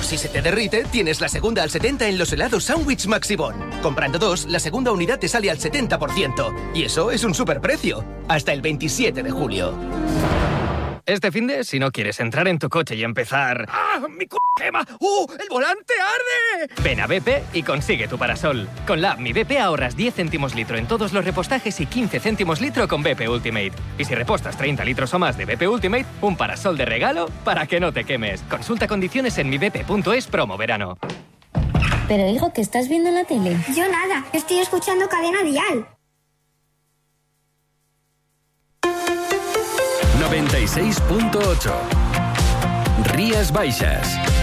si se te derrite, tienes la segunda al 70 en los helados Sandwich Maxibon. Comprando 2, la segunda unidad te sale al 70%. Y eso es un superprecio. Hasta el 27 de julio. Este finde, si no quieres entrar en tu coche y empezar... ¡Ah! ¡Mi quema! ¡El volante arde! Ven a BP y consigue tu parasol. Con la app Mi BP ahorras 10 céntimos litro en todos los repostajes y 15 céntimos litro con BP Ultimate. Y si repostas 30 litros o más de BP Ultimate, un parasol de regalo para que no te quemes. Consulta condiciones en mibp.es promo verano. Pero hijo, ¿qué estás viendo en la tele? Yo nada, estoy escuchando Cadena Dial. 96.8 Rías Baixas.